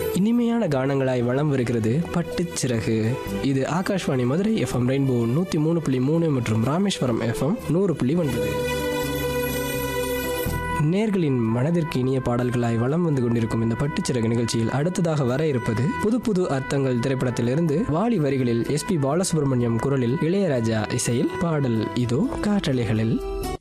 இனிமையான கானங்களாய் வலம் வருகிறது பட்டுச்சிறகு. இது ஆகாஷ்வாணி மதுரை FM ரெயின்போ 103.3 மற்றும் ராமேஸ்வரம் FM 100.9. நேர்களின் மனதிற்கு இனிய பாடல்களாய் வலம் வந்து கொண்டிருக்கும் இந்த பட்டுச்சிறகு நிகழ்ச்சியில் அடுத்ததாக வர இருப்பது புது புது அர்த்தங்கள் திரைப்படத்திலிருந்து வாலி வரிகளில் SP பாலசுப்ரமணியம் குரலில் இளையராஜா இசையில் பாடல். இதோ காற்றலைகளில்.